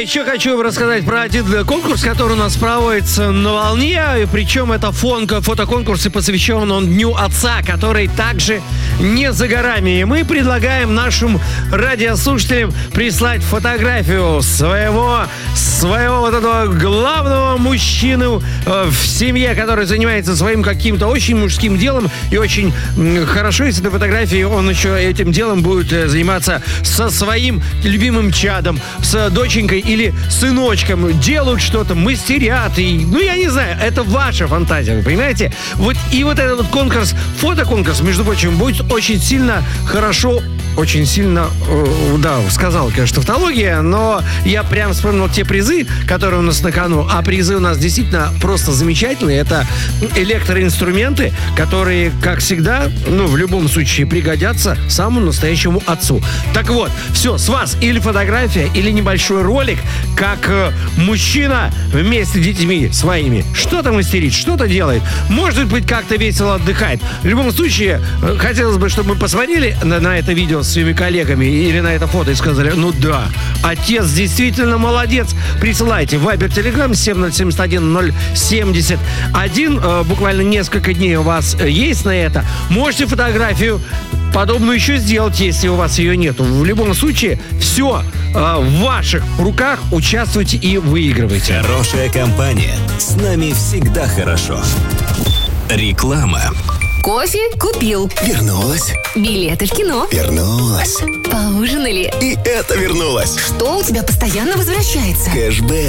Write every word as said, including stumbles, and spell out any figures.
еще хочу рассказать про один конкурс, который у нас проводится на волне. И причем это фон, фотоконкурс, и посвящен он Дню Отца, который также не за горами. И мы предлагаем нашим радиослушателям прислать фотографию своего, своего вот этого главного мужчину в семье, который занимается своим каким-то очень мужским делом. И очень хорошо, если на фотографии он еще этим делом будет заниматься со своим любимым чадом, с доченькой или сыночком, делают что-то, мастерят. И, ну, я не знаю, это ваша фантазия, вы понимаете? Вот и вот этот вот конкурс, фотоконкурс, между прочим, будет очень сильно хорошо, очень сильно, э, да, сказал, конечно, тавтология, но я прям вспомнил те призы, которые у нас на кону. А призы у нас действительно просто замечательные. Это электроинструменты, которые, как всегда, ну, в любом случае пригодятся самому настоящему отцу. Так вот, все, с вас или фотография, или небольшой ролик, как э, мужчина вместе с детьми своими что-то мастерит, что-то делает. Может быть, как-то весело отдыхает. В любом случае, э, хотелось бы, чтобы мы посмотрели на, на это видео с своими коллегами или на это фото и сказали: ну да, отец действительно молодец. Присылайте в Вайбер, Телеграм семь ноль семь один ноль семьдесят один. Э, буквально несколько дней у вас есть на это. Можете фотографию подобную еще сделать, если у вас ее нету. В любом случае, все э, в ваших руках. Участвуйте и выигрывайте. Хорошая компания. С нами всегда хорошо. Реклама. Кофе купил. Вернулась. Билеты в кино. Вернулась. Поужинали. И это вернулось. Что у тебя постоянно возвращается? Кэшбэк.